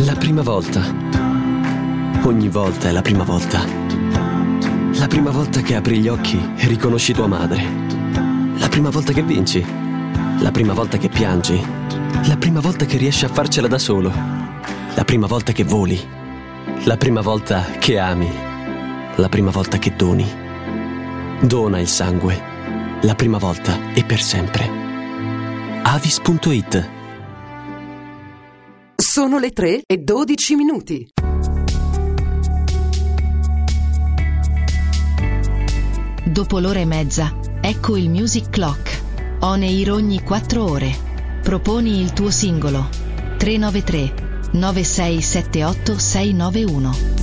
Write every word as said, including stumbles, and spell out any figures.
La prima volta. Ogni volta è la prima volta. La prima volta che apri gli occhi e riconosci tua madre. La prima volta che vinci. La prima volta che piangi. La prima volta che riesci a farcela da solo. La prima volta che voli. La prima volta che ami. La prima volta che doni. Dona il sangue. La prima volta e per sempre. Avis punto it. Sono le tre e dodici minuti. Dopo l'ora e mezza, ecco il Music Clock. On air ogni quattro ore. Proponi il tuo singolo. tre nove tre nove sei sette otto sei nove uno.